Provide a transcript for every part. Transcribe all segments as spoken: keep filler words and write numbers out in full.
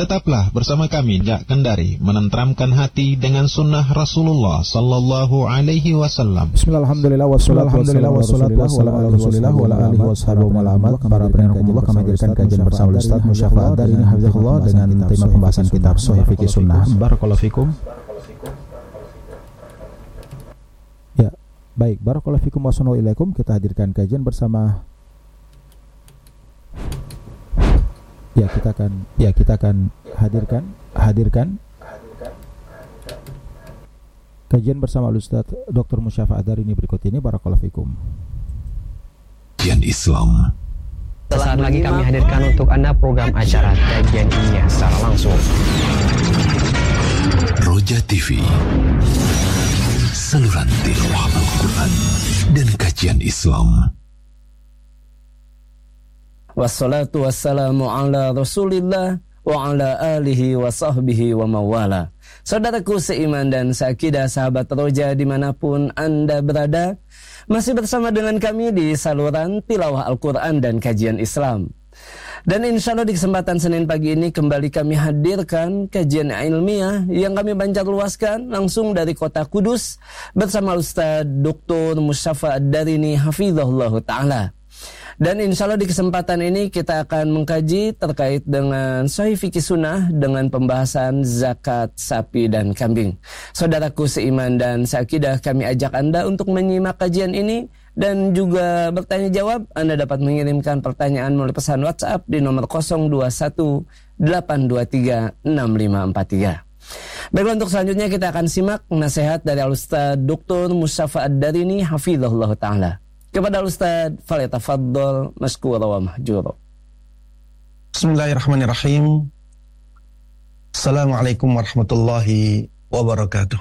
Tetaplah bersama kami Jak Kendari, menenteramkan hati dengan sunnah Rasulullah Sallallahu Alaihi Wasallam. Bismillahirrahmanirrahim. Wassalatu wassalamu ala Rasulillah wa ala alihi washabihi wa man Para pendengar Allah, kami hadirkan kajian bersama Ustaz Musyafa Adari ini hafizahullah dengan tema pembahasan kitab Sahih Fikih Sunnah. Barakallahu fikum. Ya, baik. Barakallahu fikum wa sallallahu ilaikum. Kita hadirkan kajian bersama. Ya, kita akan ya kita akan hadirkan hadirkan kajian bersama Ustaz Doktor Musyafa Adari ini berikut ini. Barakallahu fikum. Kajian Islam. Sesaat lagi kami hadirkan untuk Anda program acara kajian ilmiah secara langsung. Roja T V, saluran tilawah Al-Quran dan kajian Islam. Wassalatu wassalamu ala Rasulillah wa ala alihi wa sahbihi wa mawala. Saudaraku seiman dan seakidah, sahabat Roja dimanapun Anda berada, masih bersama dengan kami di saluran tilawah Al-Quran dan kajian Islam. Dan insya Allah di kesempatan Senin pagi ini kembali kami hadirkan kajian ilmiah yang kami bancar luaskan langsung dari kota Kudus bersama Ustaz Doktor Musyafa Adari ini hafizahullah ta'ala. Dan insya Allah di kesempatan ini kita akan mengkaji terkait dengan Sahih Fikih Sunnah dengan pembahasan zakat sapi dan kambing. Saudaraku seiman dan seakidah, kami ajak Anda untuk menyimak kajian ini dan juga bertanya jawab. Anda dapat mengirimkan pertanyaan melalui pesan WhatsApp di nomor nol dua satu delapan dua tiga enam lima empat tiga. Baiklah, untuk selanjutnya kita akan simak nasihat dari Al-Ustaz Doktor Musyafa Adari ini hafizahullah ta'ala. Kepada Ustaz, falyatafaddal maskura wa mahjura. Bismillahirrahmanirrahim. Assalamualaikum warahmatullahi wabarakatuh.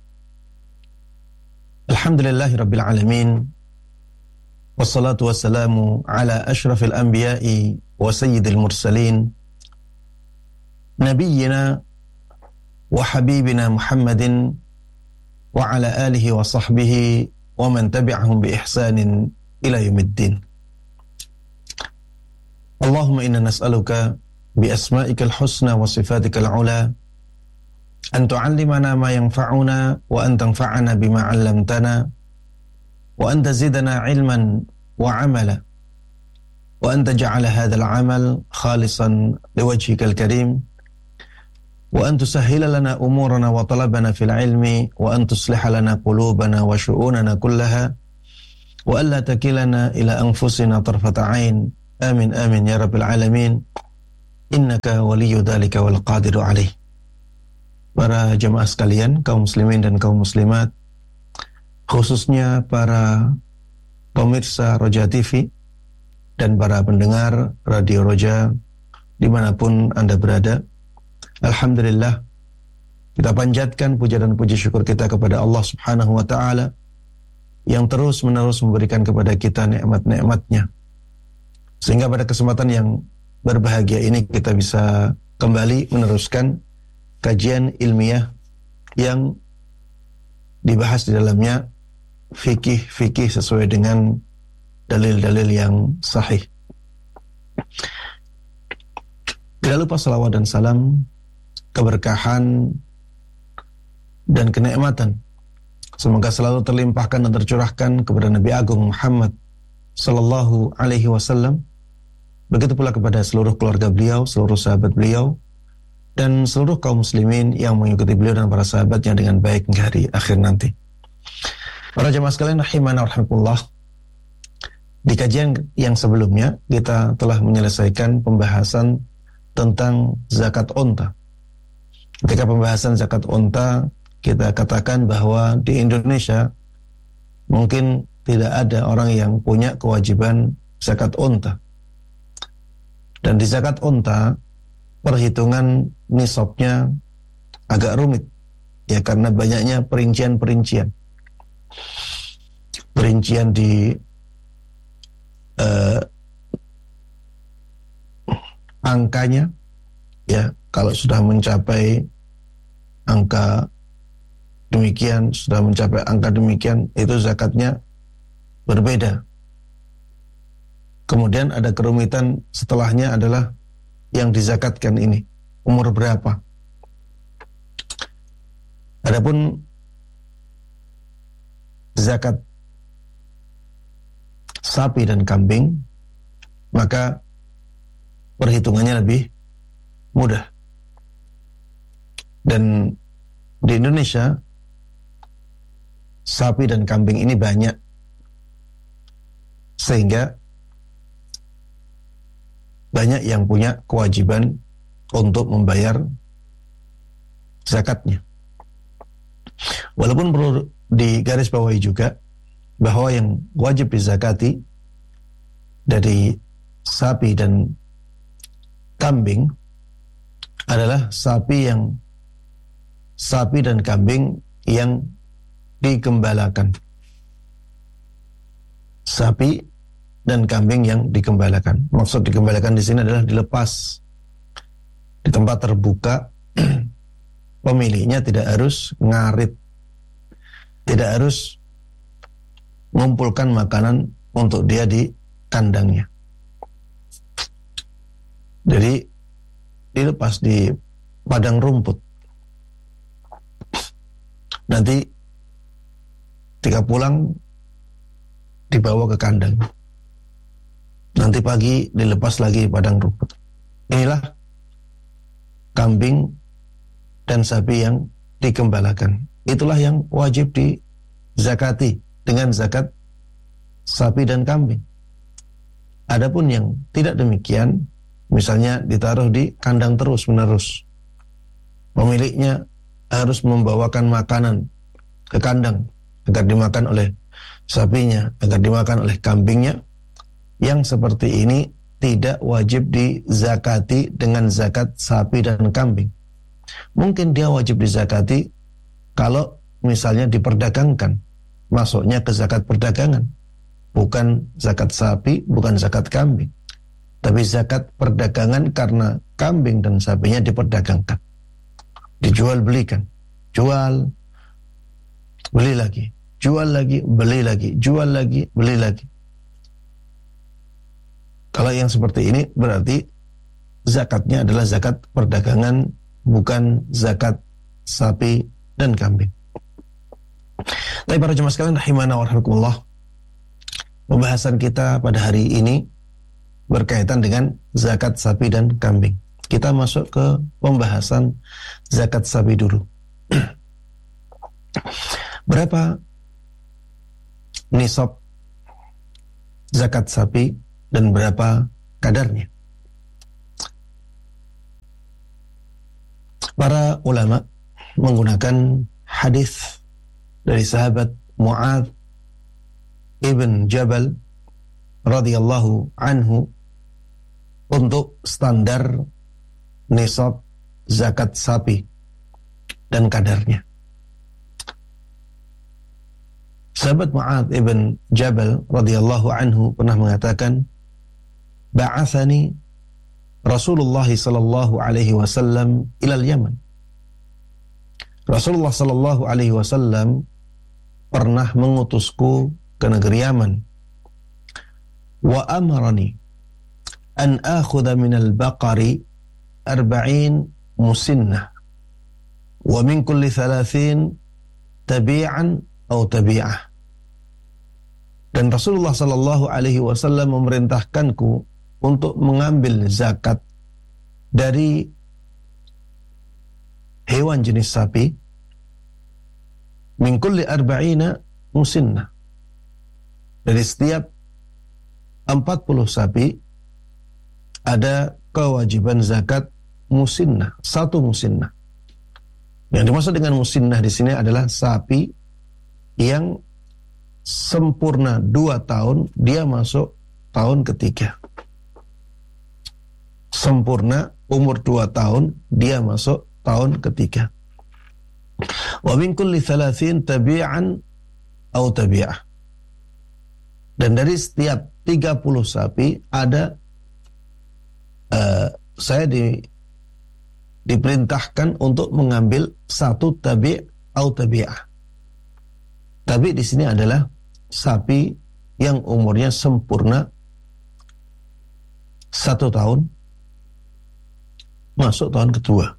Alhamdulillahi rabbil alamin. Wassalatu wassalamu ala ashrafil anbiya'i wa sayyidil mursalin, nabiyyina wa habibina Muhammadin wa ala alihi wa sahbihi wa man tabi'ahum bi ihsanin ila yaumiddin. Allahumma inna nas'aluka bi asma'ikal husna wa sifatikal ula an tu'allimana ma yanfa'una wa an tanfa'ana bima 'allamtana wa an tazidana 'ilman wa 'amala wa an taj'ala hadzal 'amal khalisan liwajhikal karim wa an tusahhila lana umurana wa talabana fil ilmi wa an tusliha lana qulubana wa syu'unana kullaha wa alla takilana ila anfusina tarfata ain. Amin amin ya rabbil alamin. Innaka waliyyu dzalika wal qadiru alaih. Para jemaah sekalian, kaum muslimin dan kaum muslimat, khususnya para pemirsa Roja T V dan para pendengar Radio Roja dimanapun Anda berada, alhamdulillah, kita panjatkan puja dan puji syukur kita kepada Allah Subhanahu wa ta'ala yang terus menerus memberikan kepada kita nikmat-nikmatnya, sehingga pada kesempatan yang berbahagia ini kita bisa kembali meneruskan kajian ilmiah yang dibahas di dalamnya fikih-fikih sesuai dengan dalil-dalil yang sahih. Tidak lupa salawat dan salam, keberkahan dan kenikmatan semoga selalu terlimpahkan dan tercurahkan kepada Nabi Agung Muhammad sallallahu alaihi wasallam, begitu pula kepada seluruh keluarga beliau, seluruh sahabat beliau, dan seluruh kaum muslimin yang mengikuti beliau dan para sahabatnya dengan baik hingga hari akhir nanti. Para jemaah sekalian rahimana wa rahimakumullah, di kajian yang sebelumnya kita telah menyelesaikan pembahasan tentang zakat unta. Ketika pembahasan zakat unta, kita katakan bahwa di Indonesia mungkin tidak ada orang yang punya kewajiban zakat unta. Dan di zakat unta, perhitungan nisabnya agak rumit, ya, karena banyaknya perincian-perincian. Perincian di uh, angkanya, ya, kalau sudah mencapai angka demikian, sudah mencapai angka demikian, itu zakatnya berbeda. Kemudian ada kerumitan setelahnya adalah yang dizakatkan ini. umur berapa. Adapun zakat sapi dan kambing, maka perhitungannya lebih mudah. Dan di Indonesia sapi dan kambing ini banyak, sehingga banyak yang punya kewajiban untuk membayar zakatnya. Walaupun perlu digarisbawahi juga bahwa yang wajib dizakati dari sapi dan kambing adalah sapi yang sapi dan kambing yang digembalakan. Sapi dan kambing yang digembalakan. Maksud digembalakan di sini adalah dilepas di tempat terbuka. Pemiliknya tidak harus ngarit, tidak harus mengumpulkan makanan untuk dia di kandangnya. Jadi dilepas di padang rumput. Nanti ketika pulang dibawa ke kandang. Nanti pagi dilepas lagi di padang rumput. Inilah kambing dan sapi yang digembalakan. Itulah yang wajib dizakati dengan zakat sapi dan kambing. Adapun yang tidak demikian, misalnya ditaruh di kandang terus menerus, pemiliknya harus membawakan makanan ke kandang agar dimakan oleh sapinya, agar dimakan oleh kambingnya, yang seperti ini tidak wajib dizakati dengan zakat sapi dan kambing. Mungkin dia wajib dizakati kalau misalnya diperdagangkan, masuknya ke zakat perdagangan, bukan zakat sapi, bukan zakat kambing, tapi zakat perdagangan karena kambing dan sapinya diperdagangkan, dijual belikan, jual beli lagi, jual lagi, beli lagi, jual lagi, beli lagi. Kalau yang seperti ini berarti zakatnya adalah zakat perdagangan, bukan zakat sapi dan kambing. Tapi para jemaah sekalian rahimana wa rahimakumullah, pembahasan kita pada hari ini berkaitan dengan zakat sapi dan kambing. Kita masuk ke pembahasan zakat sapi dulu. Berapa nisab zakat sapi dan berapa kadarnya? Para ulama menggunakan hadis dari sahabat Mu'adz ibn Jabal radhiyallahu anhu untuk standar nisab zakat sapi dan kadarnya. Sahabat Mu'adz ibn Jabal radhiyallahu anhu pernah mengatakan, ba'athani Rasulullah sallallahu alaihi wasallam ilal Yaman. Rasulullah sallallahu alaihi wasallam pernah mengutusku ke negeri Yaman. Wa amarani an akhudha minal baqari arba'in musinnah wa min kulli thalathin tabi'an atau tabi'ah. Dan Rasulullah sallallahu alaihi wasallam memerintahkanku untuk mengambil zakat dari hewan jenis sapi min kulli arba'ina musinnah, dari setiap empat puluh sapi ada kewajiban zakat musinnah, satu musinnah. Yang dimaksud dengan musinnah di sini adalah sapi yang sempurna dua tahun, dia masuk tahun ketiga. Sempurna umur dua tahun, dia masuk tahun ketiga. Wa min kulli thalathin tabi'an atau tabi'ah. Dan dari setiap tiga puluh sapi ada uh, saya di, diperintahkan untuk mengambil satu tabi' atau tabi'ah. Tabi' di sini adalah sapi yang umurnya sempurna satu tahun, masuk tahun kedua.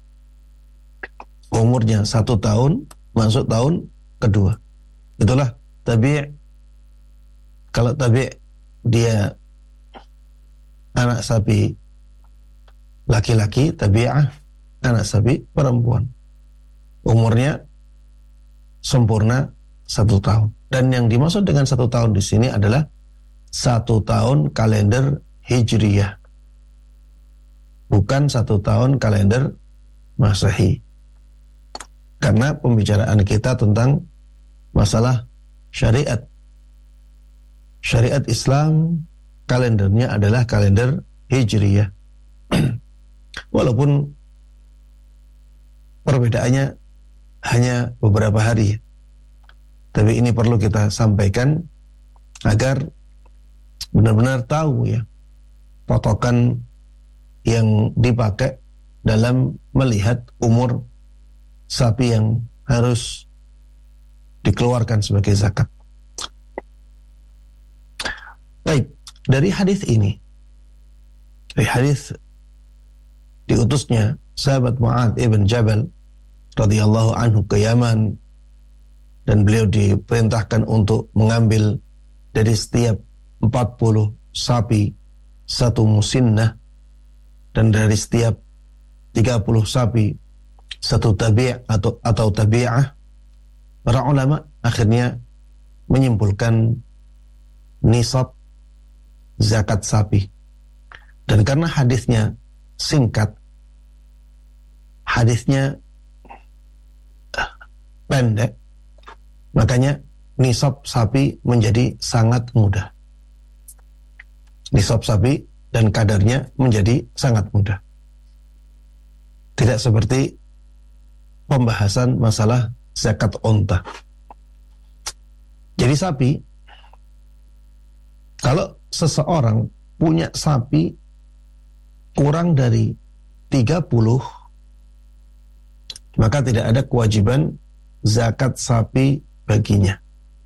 Umurnya satu tahun masuk tahun kedua. Itulah tabi'. Kalau tabi' dia anak sapi laki-laki, tabi'ah anak sapi perempuan. Umurnya sempurna satu tahun. Dan yang dimaksud dengan satu tahun di sini adalah satu tahun kalender Hijriyah, bukan satu tahun kalender Masehi. Karena pembicaraan kita tentang masalah syariat. Syariat Islam kalendernya adalah kalender Hijriyah. Walaupun perbedaannya hanya beberapa hari. Tapi ini perlu kita sampaikan agar benar-benar tahu ya patokan yang dipakai dalam melihat umur sapi yang harus dikeluarkan sebagai zakat. Baik, dari hadis ini, dari hadis diutusnya sahabat Mu'adz ibn Jabal radhiyallahu anhu ke Yaman, dan beliau diperintahkan untuk mengambil dari setiap empat puluh sapi satu musinnah, dan dari setiap tiga puluh sapi satu tabi' atau atau tabi'ah. Para ulama akhirnya menyimpulkan nisab zakat sapi. Dan karena hadisnya singkat, hadisnya pendek, makanya nisab sapi menjadi sangat mudah. Nisab sapi dan kadarnya menjadi sangat mudah. Tidak seperti pembahasan masalah zakat unta. Jadi sapi, kalau seseorang punya sapi kurang dari tiga puluh, maka tidak ada kewajiban zakat sapi baginya.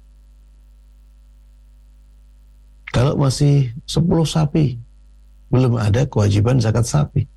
Kalau masih sepuluh sapi, belum ada kewajiban zakat sapi.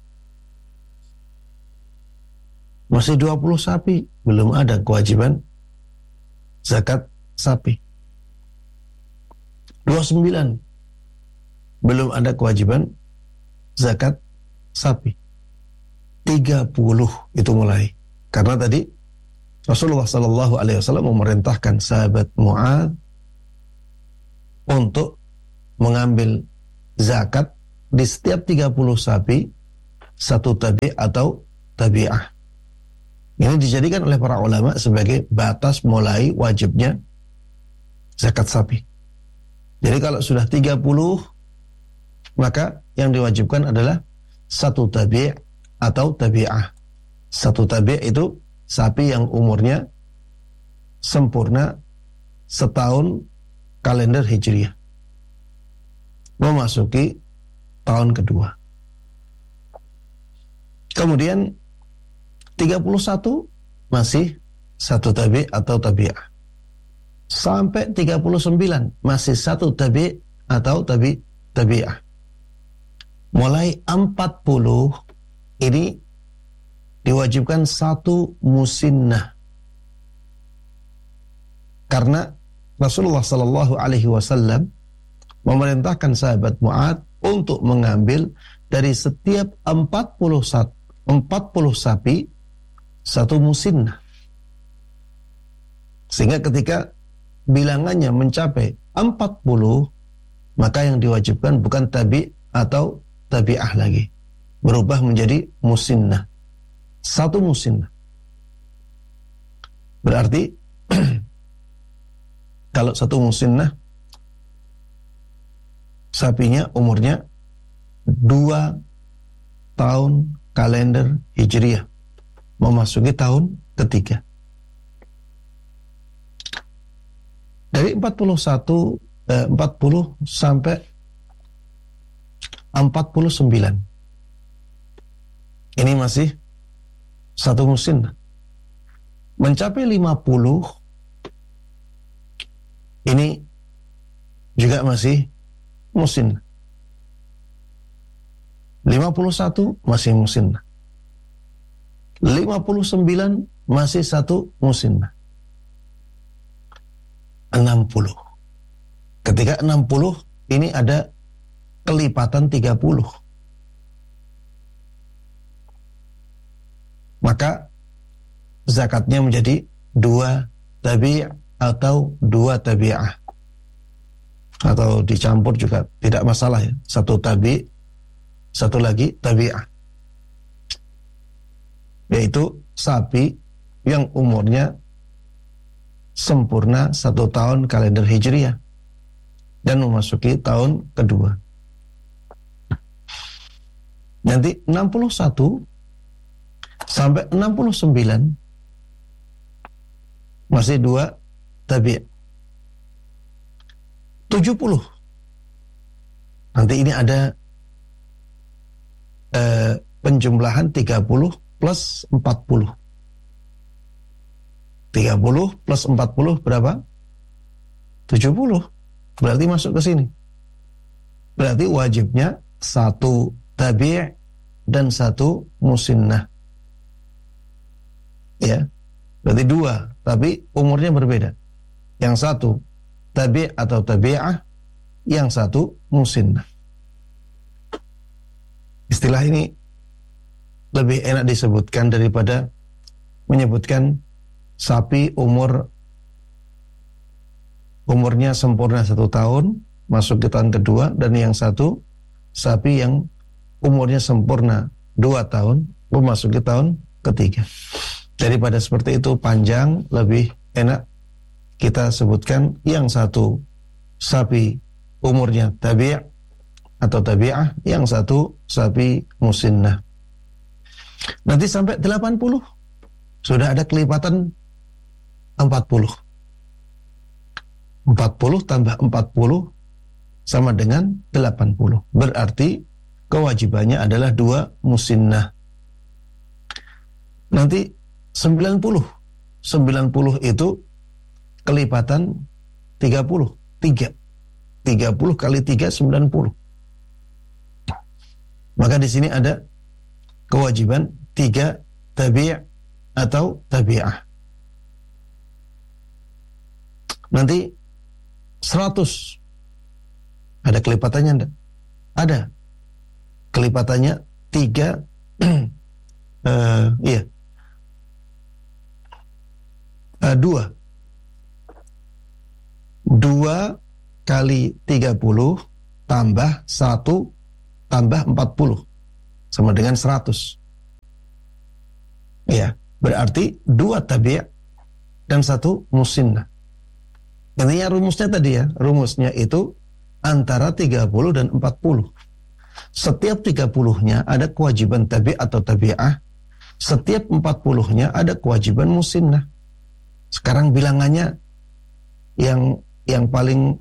Masih dua puluh sapi, belum ada kewajiban zakat sapi. dua puluh sembilan, belum ada kewajiban zakat sapi. tiga puluh itu mulai. Karena tadi Rasulullah sallallahu alaihi wasallam memerintahkan sahabat Mu'adz untuk mengambil zakat di setiap tiga puluh sapi satu tabi' atau tabi'ah. Ini dijadikan oleh para ulama sebagai batas mulai wajibnya zakat sapi. Jadi kalau sudah tiga puluh, maka yang diwajibkan adalah satu tabi' atau tabi'ah. Satu tabi' itu sapi yang umurnya sempurna setahun kalender Hijriyah, memasuki tahun kedua. Kemudian tiga puluh satu masih satu tabi' atau tabi'ah. Sampai tiga puluh sembilan masih satu tabi' atau tabi' tabi'ah. Mulai empat puluh ini diwajibkan satu musinnah. Karena Rasulullah sallallahu alaihi wasallam memerintahkan sahabat Mu'adz untuk mengambil dari setiap empat puluh sapi satu musinnah. Sehingga ketika bilangannya mencapai empat puluh, maka yang diwajibkan bukan tabi' atau tabi'ah lagi, berubah menjadi musinnah. Satu musinnah. Berarti kalau satu musinnah, sapinya umurnya dua tahun kalender Hijriyah, memasuki tahun ketiga. Dari empat puluh satu, eh, empat puluh sampai empat puluh sembilan, ini masih satu musinnah. Mencapai lima puluh, ini juga masih musinnah. lima puluh satu masih musinnah. lima puluh sembilan masih satu musinnah. enam puluh. Ketika enam puluh ini ada kelipatan tiga puluh. Maka zakatnya menjadi dua tabi' atau dua tabi'ah. Atau dicampur juga tidak masalah ya. Satu tabi', satu lagi tabi'ah. Yaitu sapi yang umurnya sempurna satu tahun kalender Hijriah dan memasuki tahun kedua. Nanti enam puluh satu sampai enam puluh sembilan masih dua tabi'. tujuh puluh. Nanti ini ada eh, penjumlahan tiga puluh plus empat puluh. tiga puluh plus empat puluh berapa? tujuh puluh. Berarti masuk ke sini. Berarti wajibnya satu tabi' dan satu musinnah. Ya. Berarti dua, tapi umurnya berbeda. Yang satu tabi' atau tabi'ah, yang satu musinnah. Istilah ini lebih enak disebutkan daripada menyebutkan sapi umur umurnya sempurna satu tahun masuk ke tahun kedua, dan yang satu sapi yang umurnya sempurna dua tahun memasuki tahun ketiga. Daripada seperti itu panjang, lebih enak kita sebutkan yang satu sapi umurnya tabi' atau tabi'ah, yang satu sapi musinnah. Nanti sampai delapan puluh sudah ada kelipatan empat puluh. empat puluh tambah empat puluh sama dengan delapan puluh. Berarti kewajibannya adalah dua musinnah. Nanti sembilan puluh. sembilan puluh itu kelipatan tiga puluh. tiga. tiga puluh kali tiga, sembilan puluh. Maka di sini ada kewajiban tiga tabi' atau tabi'ah. Nanti seratus. Ada kelipatannya enggak? Ada. Kelipatannya tiga uh, iya. Uh, dua. Dua kali tiga puluh tambah satu tambah empat puluh sama dengan seratus. Ya, berarti dua tabi' dan satu musinnah. Intinya rumusnya tadi ya, rumusnya itu antara tiga puluh dan empat puluh. Setiap tiga puluh-nya ada kewajiban tabi' atau tabi'ah. Setiap empat puluh-nya ada kewajiban musinnah. Sekarang bilangannya yang yang paling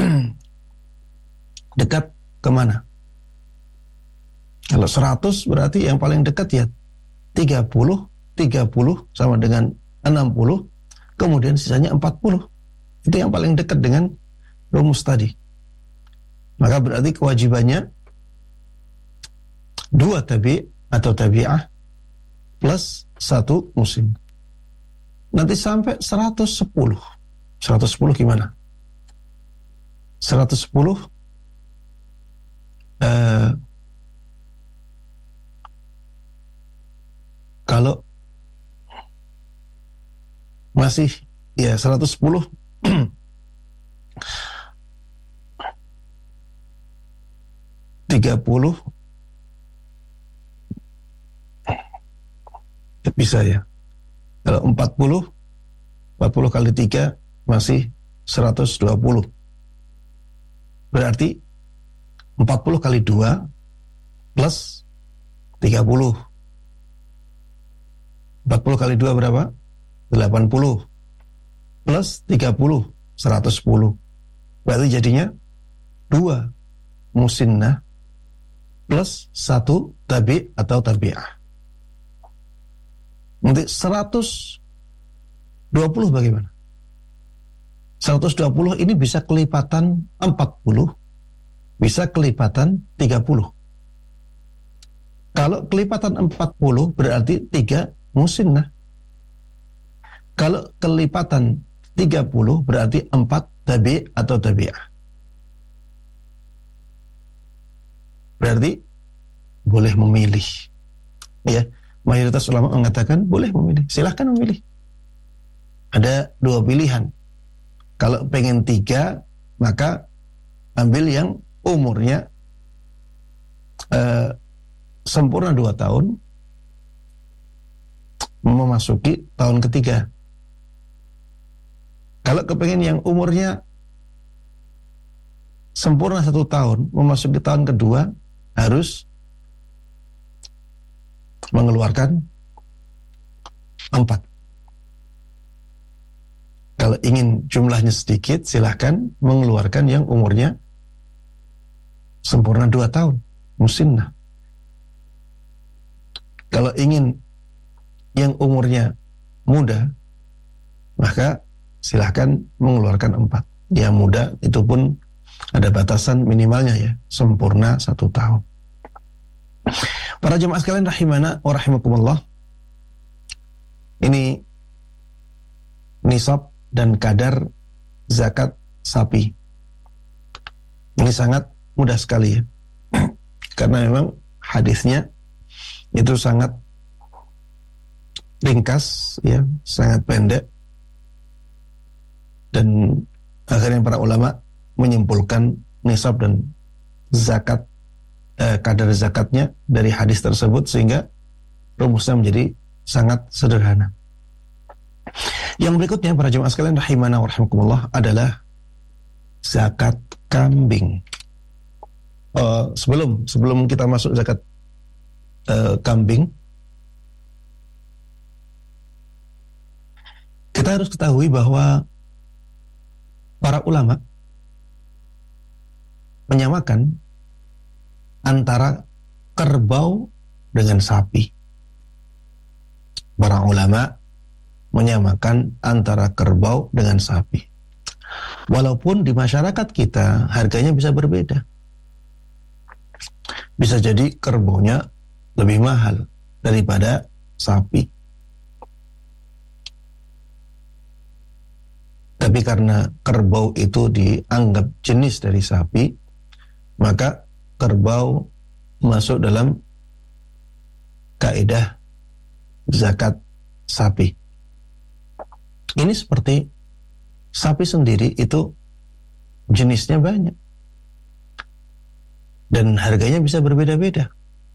dekat kemana? Kalau seratus berarti yang paling dekat ya tiga puluh, tiga puluh sama dengan enam puluh, kemudian sisanya empat puluh. Itu yang paling dekat dengan rumus tadi. Maka berarti kewajibannya dua tabi' atau tabi'ah plus satu musim. Nanti sampai seratus sepuluh. seratus sepuluh gimana? seratus sepuluh uh, kalau masih ya seratus sepuluh tiga puluh bisa ya. Kalau empat puluh empat puluh kali tiga masih seratus dua puluh. Berarti empat puluh kali dua plus tiga puluh. empat puluh kali dua berapa? delapan puluh. Plus tiga puluh, seratus sepuluh. Berarti jadinya dua musinnah plus satu tabi' atau tabi'ah. Nanti seratus dua puluh bagaimana? seratus dua puluh ini bisa kelipatan empat puluh, bisa kelipatan tiga puluh. Kalau kelipatan empat puluh berarti tiga musinnah. Kalau kelipatan tiga puluh berarti empat tabi' atau tabi'ah. Berarti boleh memilih. Ya, mayoritas ulama mengatakan boleh memilih. Silahkan memilih. Ada dua pilihan. Kalau pengen tiga, maka ambil yang umurnya uh, sempurna dua tahun, memasuki tahun ketiga. Kalau kepengen yang umurnya sempurna satu tahun, memasuki tahun kedua, harus mengeluarkan empat. Kalau ingin jumlahnya sedikit, silahkan mengeluarkan yang umurnya sempurna dua tahun, musinnah. Kalau ingin yang umurnya muda, maka silahkan mengeluarkan empat. Yang muda itu pun ada batasan minimalnya ya, sempurna satu tahun. Para jemaah sekalian rahimana wa rahimakumullah, ini nisab dan kadar zakat sapi. Ini sangat mudah sekali ya, karena memang hadisnya itu sangat ringkas ya, sangat pendek. Dan akhirnya para ulama menyimpulkan nisab dan zakat, eh, kadar zakatnya dari hadis tersebut, sehingga rumusnya menjadi sangat sederhana. Yang berikutnya para jemaah sekalian rahimana wa rahimakumullah adalah zakat kambing. Uh, sebelum sebelum kita masuk zakat uh, kambing, kita harus ketahui bahwa para ulama menyamakan antara kerbau dengan sapi. Para ulama menyamakan antara kerbau dengan sapi. Walaupun di masyarakat kita harganya bisa berbeda. Bisa jadi kerbaunya lebih mahal daripada sapi. Tapi karena kerbau itu dianggap jenis dari sapi, maka kerbau masuk dalam kaidah zakat sapi. Ini seperti sapi sendiri itu jenisnya banyak dan harganya bisa berbeda-beda.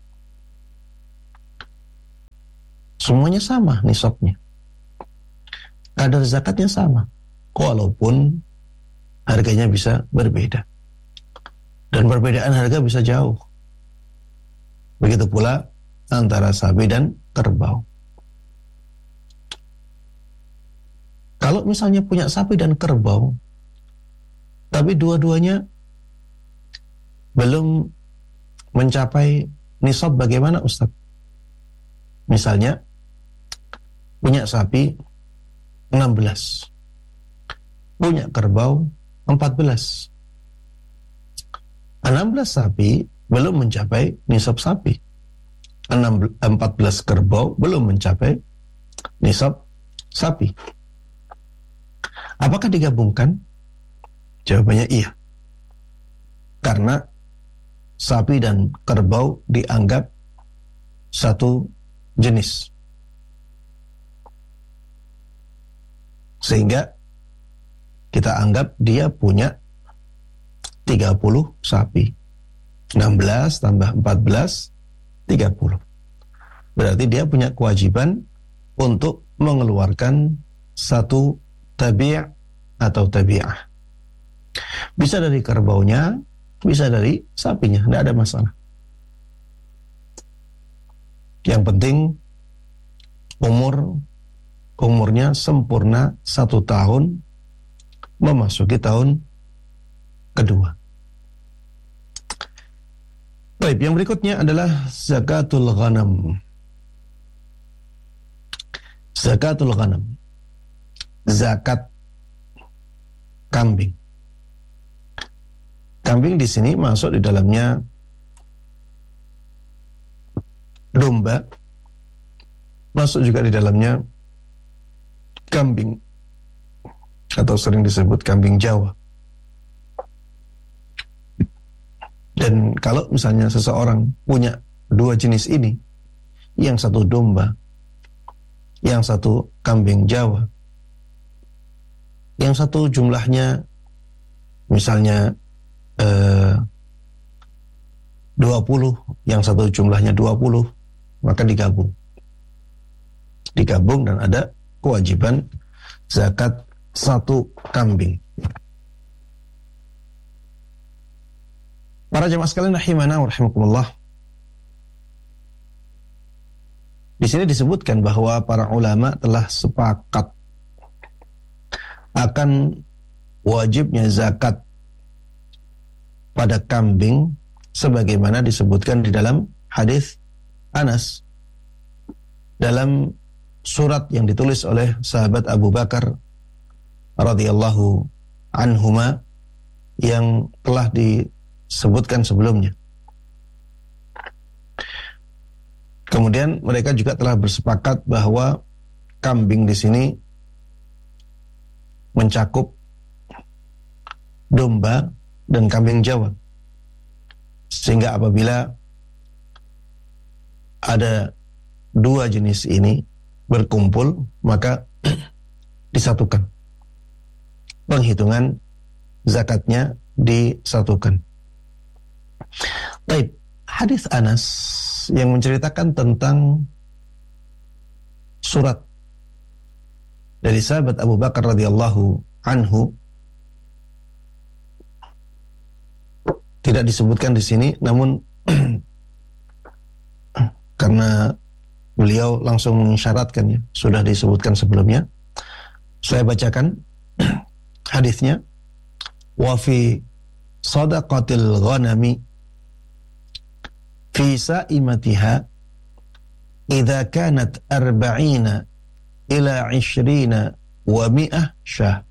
Semuanya sama nisabnya, kadar zakatnya sama, walaupun harganya bisa berbeda. Dan perbedaan harga bisa jauh. Begitu pula antara sapi dan kerbau. Kalau misalnya punya sapi dan kerbau, tapi dua-duanya belum mencapai nisab, bagaimana Ustaz? Misalnya punya sapi enam belas, punya kerbau empat belas. enam belas sapi belum mencapai nisab sapi. empat belas kerbau belum mencapai nisab sapi. Apakah digabungkan? Jawabannya iya. Karena sapi dan kerbau dianggap satu jenis. Sehingga kita anggap dia punya tiga puluh sapi. enam belas tambah empat belas, tiga puluh. Berarti dia punya kewajiban untuk mengeluarkan satu tabi' atau tabi'ah. Bisa dari kerbaunya, bisa dari sapinya, tidak ada masalah. Yang penting umur umurnya sempurna satu tahun, memasuki tahun kedua. Baik, yang berikutnya adalah zakatul ghanam. Zakatul ghanam, zakat kambing. Kambing di sini masuk di dalamnya domba masuk juga di dalamnya kambing atau sering disebut kambing Jawa. Dan kalau misalnya seseorang punya dua jenis ini, yang satu domba, yang satu kambing Jawa, yang satu jumlahnya misalnya eh, dua puluh, yang satu jumlahnya dua puluh, maka digabung. Digabung dan ada kewajiban zakat satu kambing. Para jemaah sekalian rahimana wa rahimakumullah. Di sini disebutkan bahwa para ulama telah sepakat akan wajibnya zakat pada kambing sebagaimana disebutkan di dalam hadis Anas dalam surat yang ditulis oleh sahabat Abu Bakar radhiyallahu anhuma yang telah disebutkan sebelumnya. Kemudian mereka juga telah bersepakat bahwa kambing di sini mencakup domba dan kambing Jawa. Sehingga apabila ada dua jenis ini berkumpul, maka disatukan. Penghitungan zakatnya disatukan. Baik, hadis Anas yang menceritakan tentang surat dari sahabat Abu Bakar radhiyallahu anhu tidak disebutkan di sini, namun karena beliau langsung mengisyaratkannya, sudah disebutkan sebelumnya. Saya bacakan hadisnya. Wa fi sadaqatil ghanami fi sa'imatiha idza kanat arba'ina ila ishrina wa mi'ah syah.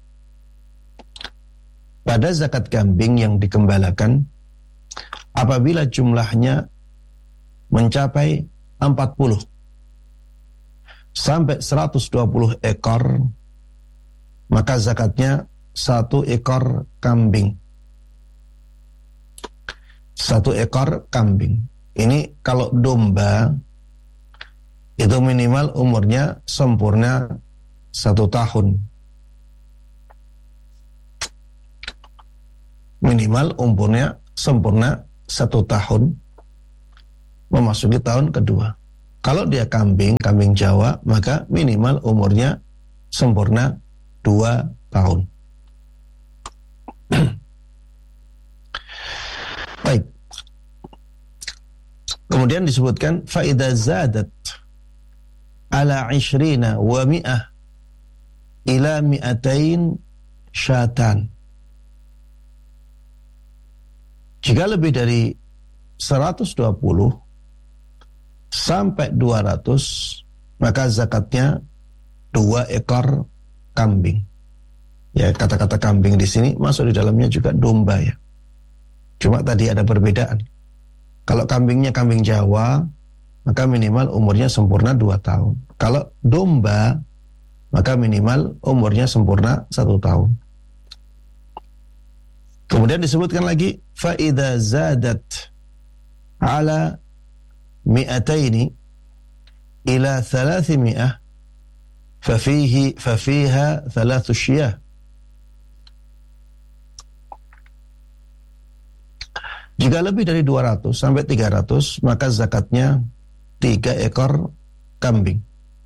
Pada zakat kambing yang dikembalakan apabila jumlahnya mencapai empat puluh sampai seratus dua puluh ekor, maka zakatnya satu ekor kambing. Satu ekor kambing. Ini kalau domba itu minimal umurnya sempurna satu tahun. Minimal umurnya sempurna satu tahun, memasuki tahun kedua. Kalau dia kambing, kambing Jawa, maka minimal umurnya sempurna dua tahun. Baik. Kemudian disebutkan faida zadat ala ishrina wa mi'ah ila mi'atain syatan. Jika lebih dari seratus dua puluh sampai dua ratus, maka zakatnya dua ekor kambing. Ya, kata-kata kambing di sini masuk di dalamnya juga domba ya. Cuma tadi ada perbedaan. Kalau kambingnya kambing Jawa, maka minimal umurnya sempurna dua tahun. Kalau domba, maka minimal umurnya sempurna satu tahun. Kemudian disebutkan lagi, فَإِذَا زَادَتْ عَلَى مِئَتَيْنِ إِلَى ثَلَاثِمِئَةٍ فَفِيهِ فَفِيهَا ثَلَاثُ شِيَاهٍ. Jika lebih dari dua ratus sampai tiga ratus, maka zakatnya tiga ekor kambing.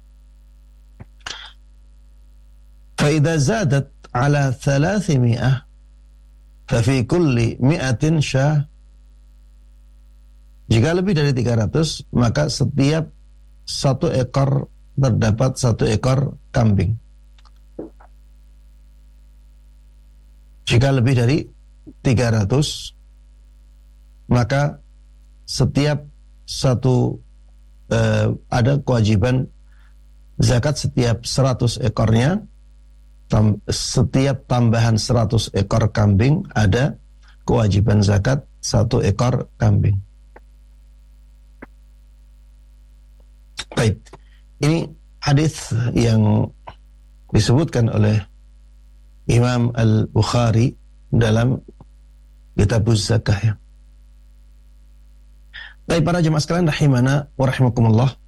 فَإِذَا زَادَتْ عَلَى ثَلَاثِمِئَةٍ فَفِي كُلِّ مِئَةٍ شَاةٍ. Jika lebih dari tiga ratus, maka setiap satu ekor terdapat satu ekor kambing. Jika lebih dari tiga ratus, maka setiap satu eh, ada kewajiban zakat setiap seratus ekornya. Tam, setiap tambahan seratus ekor kambing ada kewajiban zakat satu ekor kambing. Baik, Ini hadis yang disebutkan oleh Imam Al-Bukhari dalam Kitabuz Zakah ya. Baik para jemaah sekalian rahimana wa rahimakumullah.